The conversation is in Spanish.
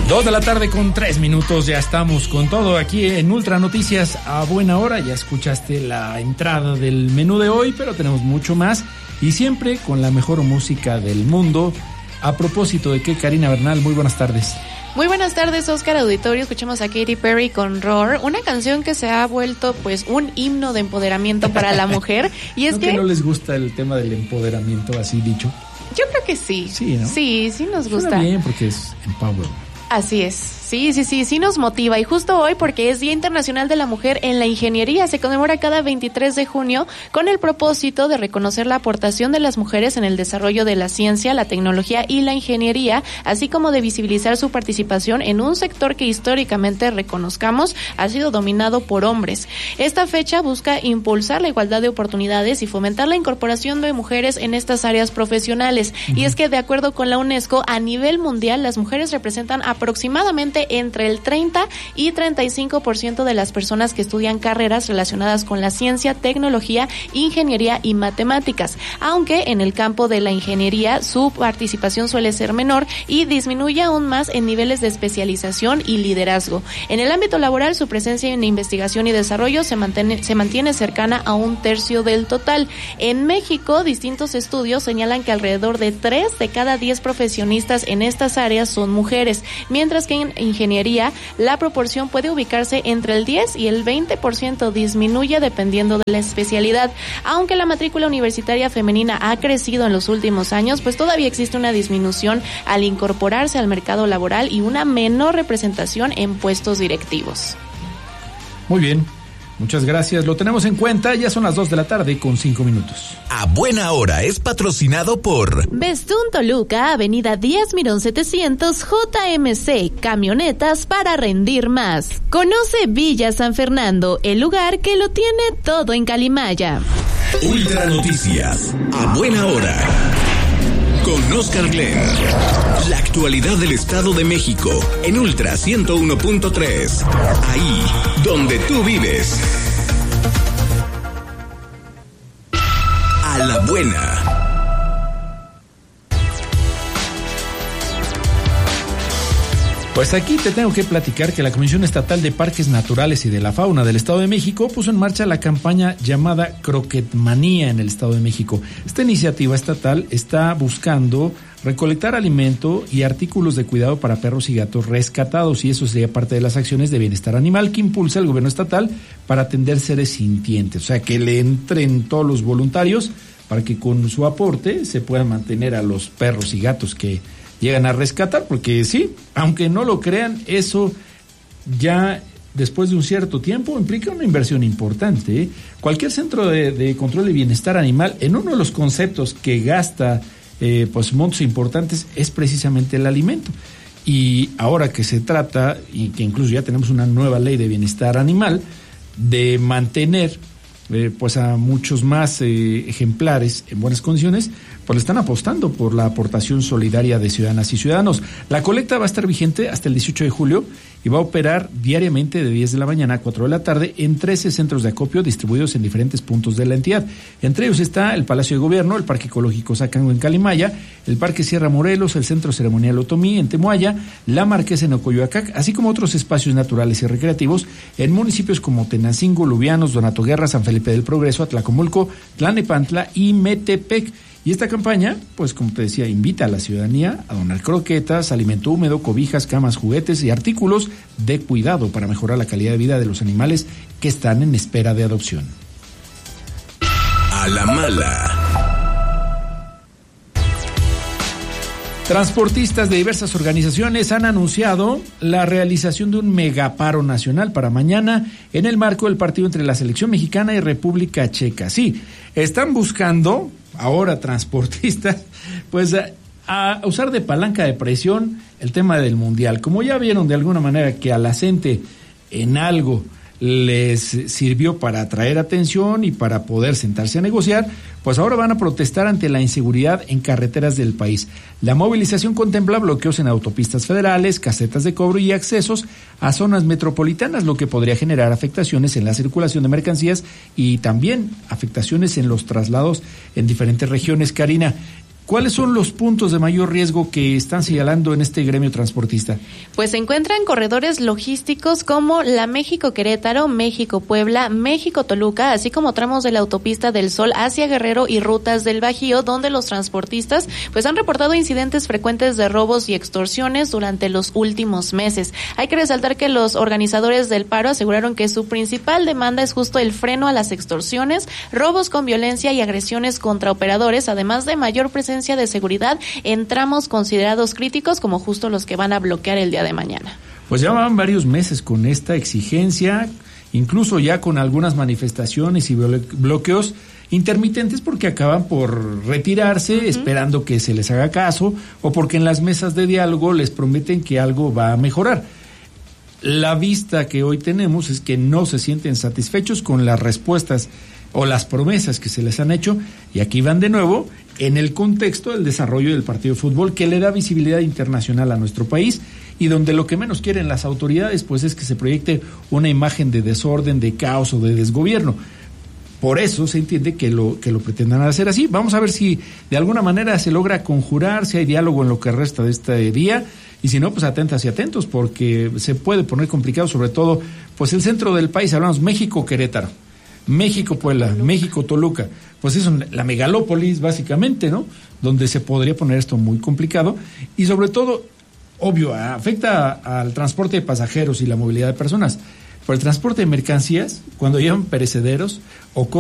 2:03 ya estamos con todo aquí en Ultra Noticias a buena hora. Ya escuchaste la entrada del menú de hoy, pero tenemos mucho más y siempre con la mejor música del mundo. A propósito de que, Karina Bernal, muy buenas tardes. Muy buenas tardes, Oscar Auditorio. Escuchamos a Katy Perry con Roar, una canción que se ha vuelto pues un himno de empoderamiento para la mujer. Y es que no les gusta el tema del empoderamiento así dicho. Yo creo que sí. Sí, ¿no? Sí nos gusta. Suena bien porque es empower. Así es. Sí nos motiva. Y justo hoy, porque es Día Internacional de la Mujer en la Ingeniería, se conmemora cada 23 de junio con el propósito de reconocer la aportación de las mujeres en el desarrollo de la ciencia, la tecnología y la ingeniería, así como de visibilizar su participación en un sector que históricamente, reconozcamos, ha sido dominado por hombres. Esta fecha busca impulsar la igualdad de oportunidades y fomentar la incorporación de mujeres en estas áreas profesionales. Y es que, de acuerdo con la UNESCO, a nivel mundial, las mujeres representan aproximadamente entre el 30 y 35% de las personas que estudian carreras relacionadas con la ciencia, tecnología, ingeniería y matemáticas, aunque en el campo de la ingeniería su participación suele ser menor y disminuye aún más en niveles de especialización y liderazgo. En el ámbito laboral, su presencia en investigación y desarrollo se mantiene cercana a 1/3 del total. En México, distintos estudios señalan que alrededor de 3 de cada 10 profesionistas en estas áreas son mujeres, mientras que en ingeniería la proporción puede ubicarse entre el 10 y el 20%, disminuye dependiendo de la especialidad. Aunque la matrícula universitaria femenina ha crecido en los últimos años, pues todavía existe una disminución al incorporarse al mercado laboral y una menor representación en puestos directivos. Muy bien. Muchas gracias, lo tenemos en cuenta. Ya son las 2:05 A buena hora es patrocinado por Bestún Toluca, Avenida Díaz Mirón 700, JMC, camionetas para rendir más. Conoce Villa San Fernando, el lugar que lo tiene todo en Calimaya. Ultra Noticias, a buena hora. Con Oscar Glenn. La actualidad del Estado de México en Ultra 101.3. Ahí donde tú vives. A la buena. Pues aquí te tengo que platicar que la Comisión Estatal de Parques Naturales y de la Fauna del Estado de México puso en marcha la campaña llamada Croquetmanía en el Estado de México. Esta iniciativa estatal está buscando recolectar alimento y artículos de cuidado para perros y gatos rescatados, y eso sería parte de las acciones de bienestar animal que impulsa el gobierno estatal para atender seres sintientes. O sea, que le entren todos los voluntarios para que con su aporte se puedan mantener a los perros y gatos que llegan a rescatar, porque sí, aunque no lo crean, eso ya después de un cierto tiempo implica una inversión importante, ¿eh? Cualquier centro de control de bienestar animal, en uno de los conceptos que gasta pues montos importantes es precisamente el alimento. Y ahora que se trata, y que incluso ya tenemos una nueva ley de bienestar animal, de mantener pues a muchos más ejemplares en buenas condiciones, pues le están apostando por la aportación solidaria de ciudadanas y ciudadanos. La colecta va a estar vigente hasta el 18 de julio y va a operar diariamente de 10 de la mañana a 4 de la tarde en 13 centros de acopio distribuidos en diferentes puntos de la entidad. Entre ellos está el Palacio de Gobierno, el Parque Ecológico Zacango en Calimaya, el Parque Sierra Morelos, el Centro Ceremonial Otomí en Temoaya, la Marquesa en Ocoyoacac, así como otros espacios naturales y recreativos en municipios como Tenancingo, Lubianos, Donato Guerra, San Felipe del Progreso, Atlacomulco, Tlalnepantla y Metepec. Y esta campaña, pues como te decía, invita a la ciudadanía a donar croquetas, alimento húmedo, cobijas, camas, juguetes y artículos de cuidado para mejorar la calidad de vida de los animales que están en espera de adopción. A la mala. Transportistas de diversas organizaciones han anunciado la realización de un megaparo nacional para mañana en el marco del partido entre la selección mexicana y República Checa. Sí, están buscando ahora transportistas pues a usar de palanca de presión el tema del mundial. Como ya vieron de alguna manera que a la gente en algo les sirvió para atraer atención y para poder sentarse a negociar, pues ahora van a protestar ante la inseguridad en carreteras del país. La movilización contempla bloqueos en autopistas federales, casetas de cobro y accesos a zonas metropolitanas, lo que podría generar afectaciones en la circulación de mercancías y también afectaciones en los traslados en diferentes regiones. Karina, ¿Cuáles son los puntos de mayor riesgo que están señalando en este gremio transportista? Pues se encuentran corredores logísticos como la México-Querétaro, México-Puebla, México-Toluca, así como tramos de la autopista del Sol hacia Guerrero y rutas del Bajío, donde los transportistas pues han reportado incidentes frecuentes de robos y extorsiones durante los últimos meses. Hay que resaltar que los organizadores del paro aseguraron que su principal demanda es justo el freno a las extorsiones, robos con violencia y agresiones contra operadores, además de mayor presencia de seguridad en tramos considerados críticos como justo los que van a bloquear el día de mañana. Pues ya van varios meses con esta exigencia, incluso ya con algunas manifestaciones y bloqueos intermitentes porque acaban por retirarse esperando que se les haga caso o porque en las mesas de diálogo les prometen que algo va a mejorar. La vista que hoy tenemos es que no se sienten satisfechos con las respuestas o las promesas que se les han hecho, y aquí van de nuevo en el contexto del desarrollo del partido de fútbol que le da visibilidad internacional a nuestro país y donde lo que menos quieren las autoridades pues es que se proyecte una imagen de desorden, de caos o de desgobierno. Por eso se entiende que lo pretendan hacer así. Vamos a ver si de alguna manera se logra conjurar, si hay diálogo en lo que resta de este día, y si no, pues atentas y atentos, porque se puede poner complicado, sobre todo, pues el centro del país, hablamos México-Querétaro, México-Puebla, México-Toluca, pues es la megalópolis básicamente, ¿no? Donde se podría poner esto muy complicado y sobre todo, obvio, afecta al transporte de pasajeros y la movilidad de personas, pero el transporte de mercancías, cuando llevan perecederos o